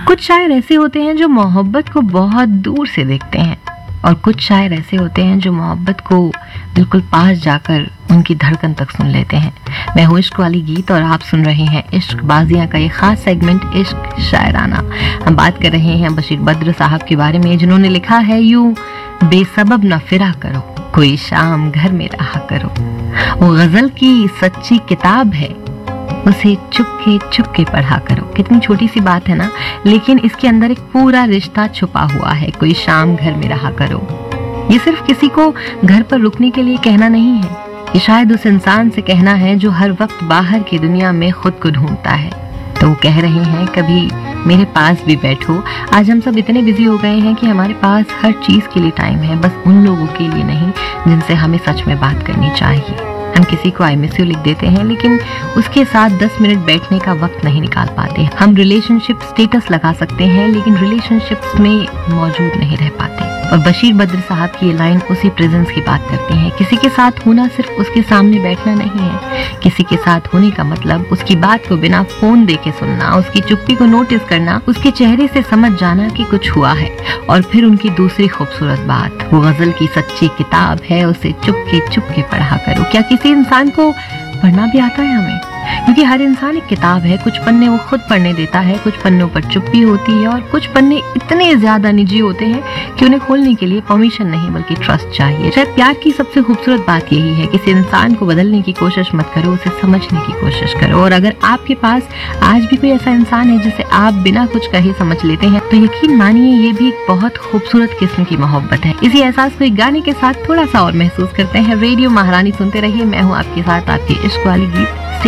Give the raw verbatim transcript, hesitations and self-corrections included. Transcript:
कुछ शायर ऐसे होते हैं जो मोहब्बत को बहुत दूर से देखते हैं और कुछ शायर ऐसे होते हैं जो मोहब्बत को बिल्कुल पास जाकर उनकी धड़कन तक सुन लेते हैं। मैं हूँ इश्क वाली गीत और आप सुन रहे हैं इश्क बाजियां का ये खास सेगमेंट इश्क शायराना। हम बात कर रहे हैं बशीर बद्र साहब के बारे में जिन्होंने लिखा है यूं बेसबब न फिरा करो, कोई शाम घर में रहा करो। वो गजल की सच्ची किताब है, उसे चुपके चुपके पढ़ा करो। कितनी छोटी सी बात है ना, लेकिन इसके अंदर एक पूरा रिश्ता छुपा हुआ है। कोई शाम घर में रहा करो, ये सिर्फ किसी को घर पर रुकने के लिए कहना नहीं है, ये शायद उस इंसान से कहना है जो हर वक्त बाहर की दुनिया में खुद को ढूंढता है। तो वो कह रहे हैं कभी मेरे पास भी बैठो। आज हम सब इतने बिजी हो गए हैं कि हमारे पास हर चीज के लिए टाइम है, बस उन लोगों के लिए नहीं जिनसे हमें सच में बात करनी चाहिए। हम किसी को आई मिस यू लिख देते हैं लेकिन उसके साथ दस मिनट बैठने का वक्त नहीं निकाल पाते। हम रिलेशनशिप स्टेटस लगा सकते हैं लेकिन रिलेशनशिप्स में मौजूद नहीं रह पाते। और बशीर बद्र साहब की ये लाइन उसी प्रेजेंस की बात करती है। किसी के साथ होना सिर्फ उसके सामने बैठना नहीं है, किसी के साथ होने का मतलब उसकी बात को बिना फोन देखे सुनना, उसकी चुप्पी को नोटिस करना, उसके चेहरे से समझ जाना कि कुछ हुआ है। और फिर उनकी दूसरी खूबसूरत बात, वो गजल की सच्ची किताब है, उसे चुपके चुपके पढ़ा करो। क्या किसी इंसान को पढ़ना भी आता है हमें? क्योंकि हर इंसान एक किताब है। कुछ पन्ने वो खुद पढ़ने देता है, कुछ पन्नों पर चुप्पी होती है और कुछ पन्ने इतने ज्यादा निजी होते हैं कि उन्हें खोलने के लिए परमिशन नहीं बल्कि ट्रस्ट चाहिए। शायद प्यार की सबसे खूबसूरत बात यही है, किसी इंसान को बदलने की कोशिश मत करो, उसे समझने की कोशिश करो। और अगर आपके पास आज भी कोई ऐसा इंसान है जिसे आप बिना कुछ कहे समझ लेते हैं तो यकीन मानिए ये भी एक बहुत खूबसूरत किस्म की मोहब्बत है। इसी एहसास को एक गाने के साथ थोड़ा सा और महसूस करते हैं। रेडियो महारानी सुनते रहिए, मैं हूँ आपके साथ आपकी इश्क वाली गीत।